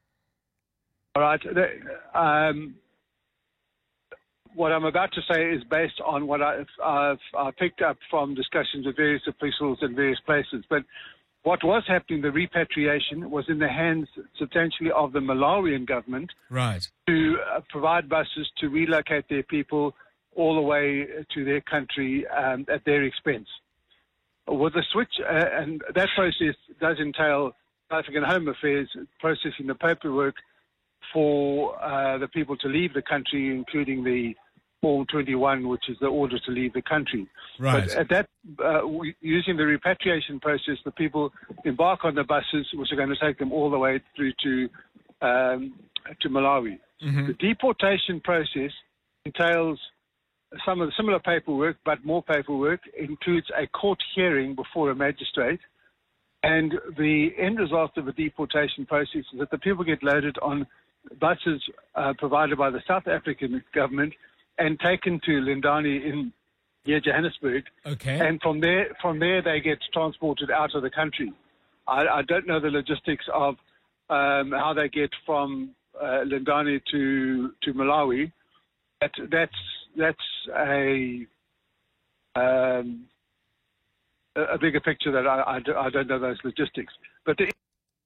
All right. Um, what I'm about to say is based on what I've, I've, I've picked up from discussions with various officials in various places. But what was happening, the repatriation, was in the hands substantially of the Malawian government, right, to uh, provide buses to relocate their people all the way to their country um, at their expense. With the switch, uh, and that process does entail South African Home Affairs processing the paperwork for uh, the people to leave the country, including the Form twenty-one, which is the order to leave the country. Right. But at that, uh, we, using the repatriation process, the people embark on the buses, which are going to take them all the way through to um, to Malawi. Mm-hmm. The deportation process entails some of the similar paperwork, but more paperwork. It includes a court hearing before a magistrate. And the end result of the deportation process is that the people get loaded on buses uh, provided by the South African government and taken to Lindani in near Johannesburg. Okay. And from there, from there they get transported out of the country. I, I don't know the logistics of um, how they get from uh, Lindani to to Malawi. That, that's that's a um, a bigger picture that I, I, I don't know those logistics. But the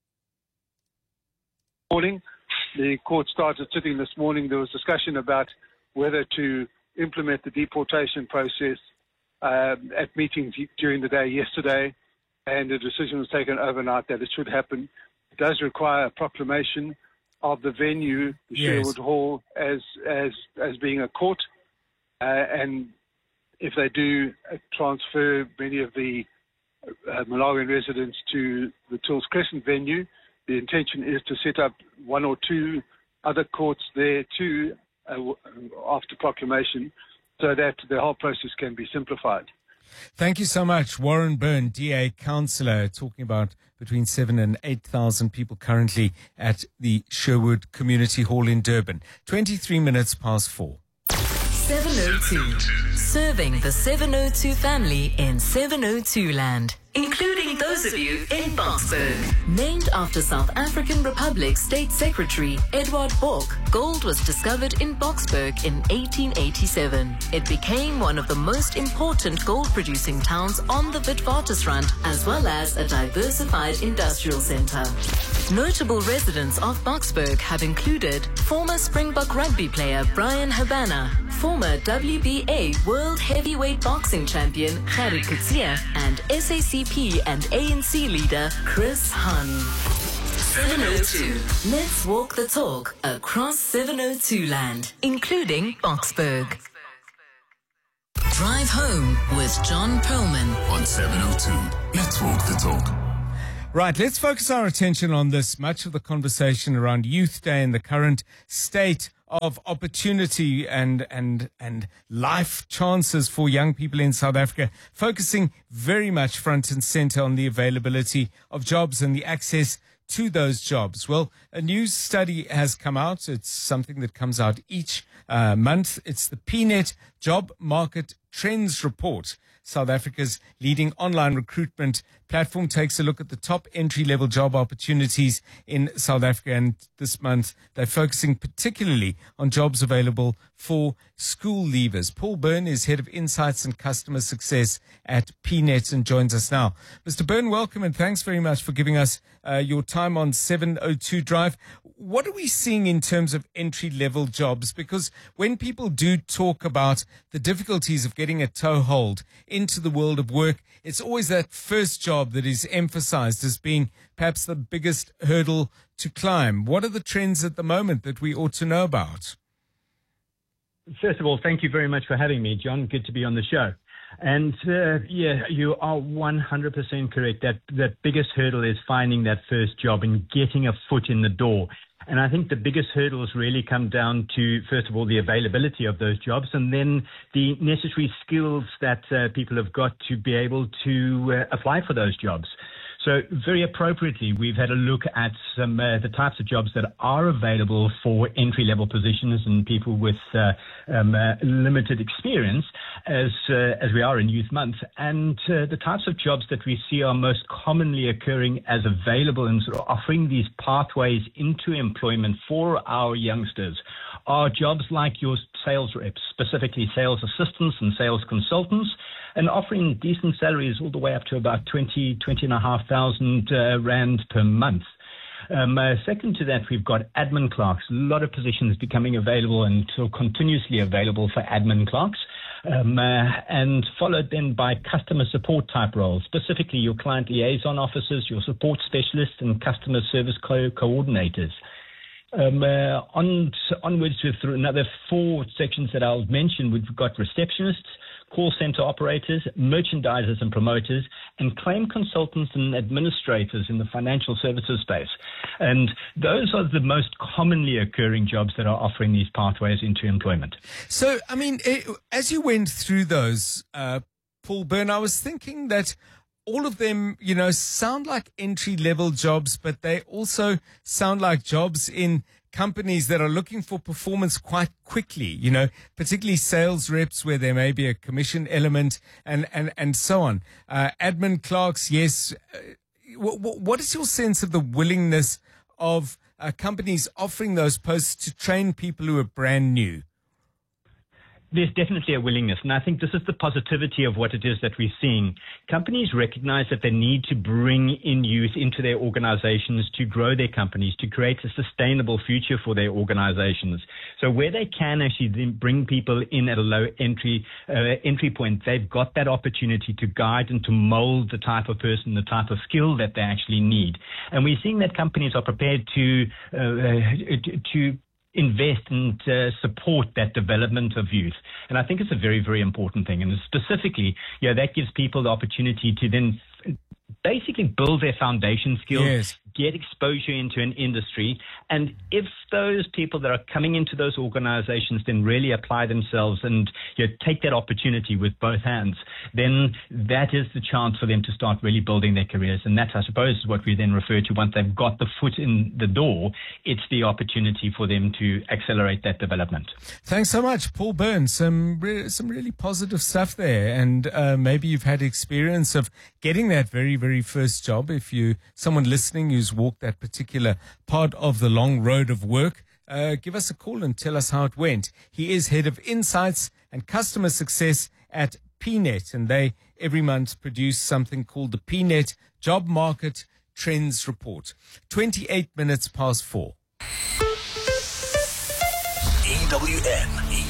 morning, the court started sitting this morning. There was discussion about whether to implement the deportation process um, at meetings during the day yesterday, and the decision was taken overnight that it should happen. It does require a proclamation of the venue, the Yes. Sherwood Hall, as as as being a court, uh, and if they do uh, transfer many of the uh, Malawian residents to the Tills Crescent venue, the intention is to set up one or two other courts there too uh, after proclamation, so that the whole process can be simplified. Thank you so much, Warren Byrne, D A councillor, talking about between seven and eight thousand people currently at the Sherwood Community Hall in Durban. Twenty-three minutes past four. seven oh two. Serving the seven oh two family in seven oh two land, including those of you in Boksburg. Named after South African Republic State Secretary Edward Bok, gold was discovered in Boksburg in eighteen eighty-seven. It became one of the most important gold-producing towns on the Witwatersrand, as well as a diversified industrial center. Notable residents of Boksburg have included former Springbok rugby player Brian Habana, former W B A World Heavyweight Boxing Champion Gerrie Coetzee and S A C P and A N C leader Chris Hun. seven oh two. Let's walk the talk across seven oh two land, including Boksburg. Drive home with John Perlman on seven oh two. Let's walk the talk. Right, let's focus our attention on this. Much of the conversation around Youth Day and the current state of opportunity and and and life chances for young people in South Africa, focusing very much front and center on the availability of jobs and the access to those jobs. Well, a new study has come out. It's something that comes out each uh, month. It's the P net Job Market Trends Report. South Africa's leading online recruitment platform takes a look at the top entry-level job opportunities in South Africa. And this month, they're focusing particularly on jobs available for school leavers. Paul Byrne is Head of Insights and Customer Success at P net and joins us now. Mister Byrne, welcome and thanks very much for giving us uh, your time on seven oh two Drive. What are we seeing in terms of entry-level jobs? Because when people do talk about the difficulties of getting a toehold into the world of work, it's always that first job that is emphasized as being perhaps the biggest hurdle to climb. What are the trends at the moment that we ought to know about? First of all, thank you very much for having me, John. Good to be on the show. And uh, yeah, you are one hundred percent correct. That that biggest hurdle is finding that first job and getting a foot in the door. And I think the biggest hurdles really come down to, first of all, the availability of those jobs, and then the necessary skills that uh, people have got to be able to uh, apply for those jobs. So very appropriately, we've had a look at some uh, the types of jobs that are available for entry-level positions and people with uh, um, uh, limited experience, as uh, as we are in Youth Month, and uh, the types of jobs that we see are most commonly occurring as available and sort of offering these pathways into employment for our youngsters are jobs like your sales reps, specifically sales assistants and sales consultants, and offering decent salaries all the way up to about twenty, twenty and a half thousand uh, rand per month. Um, uh, second to that, we've got admin clerks. A lot of positions becoming available and so continuously available for admin clerks. Um, uh, and followed then by customer support type roles, specifically your client liaison officers, your support specialists, and customer service co- coordinators. Um, uh, on, onwards with another four sections that I'll mention, we've got receptionists, call center operators, merchandisers and promoters, and claim consultants and administrators in the financial services space. And those are the most commonly occurring jobs that are offering these pathways into employment. So, I mean, it, as you went through those, uh, Paul Byrne, I was thinking that all of them, you know, sound like entry-level jobs, but they also sound like jobs in companies that are looking for performance quite quickly, you know, particularly sales reps where there may be a commission element and, and, and so on. Uh, admin clerks, yes. Uh, what, what is your sense of the willingness of uh, companies offering those posts to train people who are brand new? There's definitely a willingness, and I think this is the positivity of what it is that we're seeing. Companies recognize that they need to bring in youth into their organizations to grow their companies, to create a sustainable future for their organizations. So where they can actually then bring people in at a low entry uh, entry point, they've got that opportunity to guide and to mold the type of person, the type of skill that they actually need. And we're seeing that companies are prepared to uh, to, to invest and uh, support that development of youth. And I think it's a very, very important thing. And specifically, you know, that gives people the opportunity to then basically build their foundation skills, yes. get exposure into an industry. And if those people that are coming into those organizations then really apply themselves and you know, take that opportunity with both hands, then that is the chance for them to start really building their careers. And that, I suppose, is what we then refer to once they've got the foot in the door. It's the opportunity for them to accelerate that development. Thanks so much, Paul Byrne. Some, re- some really positive stuff there. And uh, maybe you've had experience of getting that very, very first job. If you, someone listening who's walked that particular part of the long road of work, uh, give us a call and tell us how it went. He is Head of Insights and Customer Success at P net, and they every month produce something called the P net Job Market Trends Report. twenty-eight minutes past four. E W N.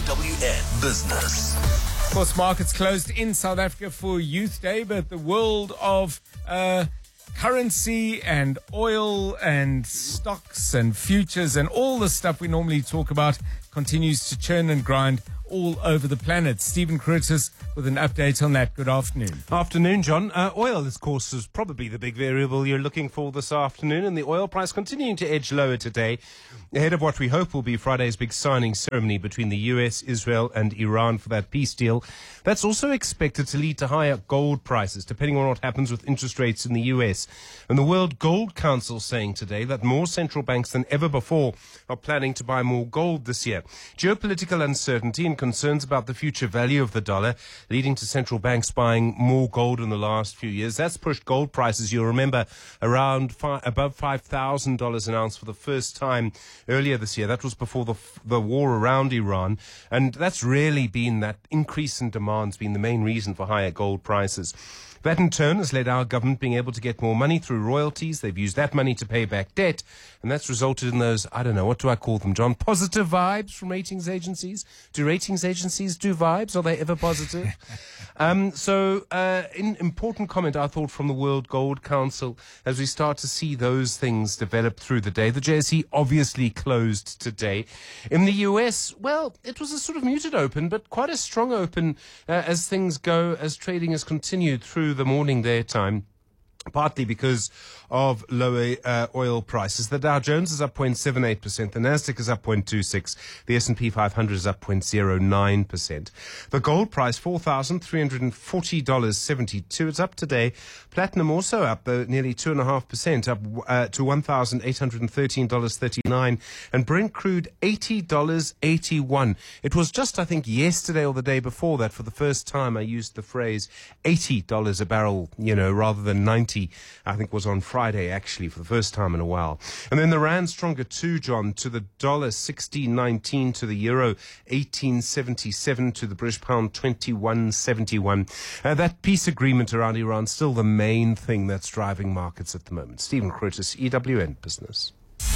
W N Business. Of course, markets closed in South Africa for Youth Day, but the world of uh, currency and oil and stocks and futures and all the stuff we normally talk about continues to churn and grind all over the planet. Stephen Curtis with an update on that. Good afternoon. Afternoon, John. Uh, oil, of course, is probably the big variable you're looking for this afternoon, and the oil price continuing to edge lower today ahead of what we hope will be Friday's big signing ceremony between the U S, Israel and Iran for that peace deal. That's also expected to lead to higher gold prices, depending on what happens with interest rates in the U S. And the World Gold Council saying today that more central banks than ever before are planning to buy more gold this year. Geopolitical uncertainty and concerns about the future value of the dollar leading to central banks buying more gold in the last few years. That's pushed gold prices, you'll remember, around five, above five thousand dollars an ounce for the first time earlier this year. That was before the, the war around Iran. And that's really been, that increase in demand's been the main reason for higher gold prices. That in turn has led our government being able to get more money through royalties. They've used that money to pay back debt, and that's resulted in those, I don't know, what do I call them, John? Positive vibes from ratings agencies? Do ratings agencies do vibes? Are they ever positive? um, so, uh, an important comment, I thought, from the World Gold Council as we start to see those things develop through the day. The J S E obviously closed today. In the U S, well, it was a sort of muted open, but quite a strong open uh, as things go, as trading has continued through the morning their time, partly because of lower uh, oil prices. The Dow Jones is up zero point seven eight percent. The Nasdaq is up zero point two six. The S and P five hundred is up zero point zero nine percent. The gold price, four thousand three hundred forty dollars and seventy-two cents. It's up today. Platinum also up, though, nearly two point five percent, up uh, to one thousand eight hundred thirteen dollars and thirty-nine cents. And Brent crude, eighty dollars and eighty-one cents. It was just, I think, yesterday or the day before that, for the first time, I used the phrase eighty dollars a barrel, you know, rather than ninety. I think was on Friday, actually, for the first time in a while. And then the rand stronger too, John, to the dollar sixteen nineteen, to the euro eighteen seventy-seven, to the British pound twenty-one seventy-one. Uh, that peace agreement around Iran still the main thing that's driving markets at the moment. Stephen Curtis, E W N Business.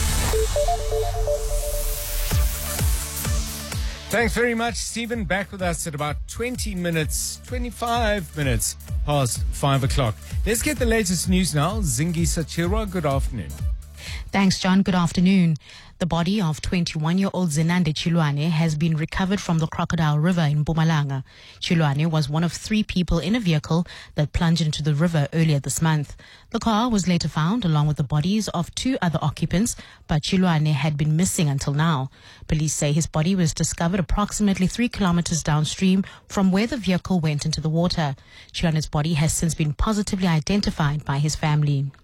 Thanks very much, Stephen. Back with us at about twenty minutes, twenty-five minutes past five o'clock. Let's get the latest news now. Zingi Sachirwa, good afternoon. Thanks, John. Good afternoon. The body of twenty-one-year-old Zenande Chilwane has been recovered from the Crocodile River in Mpumalanga. Chilwane was one of three people in a vehicle that plunged into the river earlier this month. The car was later found along with the bodies of two other occupants, but Chilwane had been missing until now. Police say his body was discovered approximately three kilometers downstream from where the vehicle went into the water. Chilwane's body has since been positively identified by his family.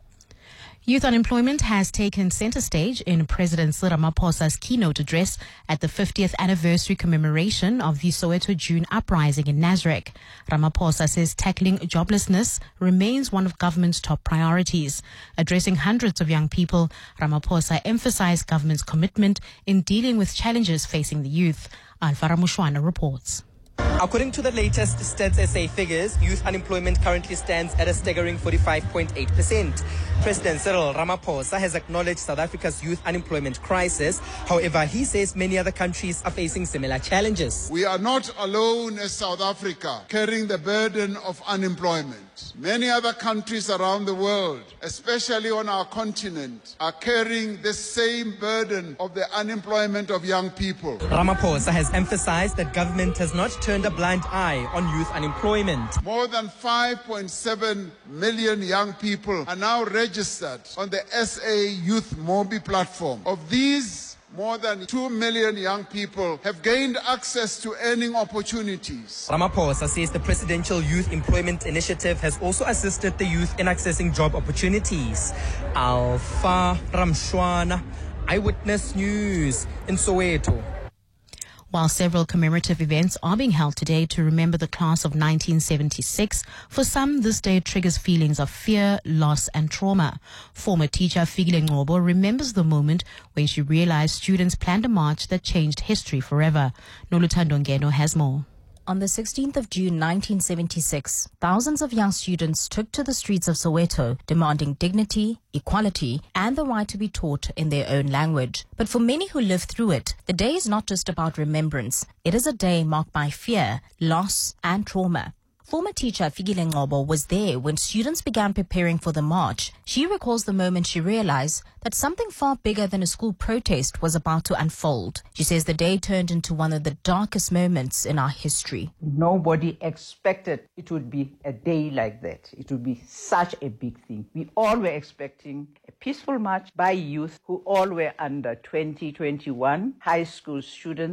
Youth unemployment has taken center stage in President Cyril Ramaphosa's keynote address at the fiftieth anniversary commemoration of the Soweto June uprising in Nasrec. Ramaphosa says tackling joblessness remains one of government's top priorities. Addressing hundreds of young people, Ramaphosa emphasized government's commitment in dealing with challenges facing the youth. Alvaro Mushwana reports. According to the latest Stats S A figures, youth unemployment currently stands at a staggering forty-five point eight percent. President Cyril Ramaphosa has acknowledged South Africa's youth unemployment crisis. However, he says many other countries are facing similar challenges. We are not alone as South Africa carrying the burden of unemployment. Many other countries around the world, especially on our continent, are carrying the same burden of the unemployment of young people. Ramaphosa has emphasized that government has not turned a blind eye on youth unemployment. More than five point seven million young people are now registered on the S A Youth Mobi platform. Of these, more than two million young people have gained access to earning opportunities. Ramaphosa says the Presidential Youth Employment Initiative has also assisted the youth in accessing job opportunities. Alpha Ramshwana, Eyewitness News in Soweto. While several commemorative events are being held today to remember the class of nineteen seventy-six, for some this day triggers feelings of fear, loss and trauma. Former teacher Fikile Ngobo remembers the moment when she realized students planned a march that changed history forever. Noluthando Ngeno has more. On the sixteenth of June nineteen seventy-six, thousands of young students took to the streets of Soweto demanding dignity, equality, and the right to be taught in their own language. But for many who lived through it, the day is not just about remembrance. It is a day marked by fear, loss, and trauma. Former teacher Fikile Ngobo was there when students began preparing for the march. She recalls the moment she realized that something far bigger than a school protest was about to unfold. She says the day turned into one of the darkest moments in our history. Nobody expected it would be a day like that. It would be such a big thing. We all were expecting a peaceful march by youth who all were under twenty, twenty-one, high school students.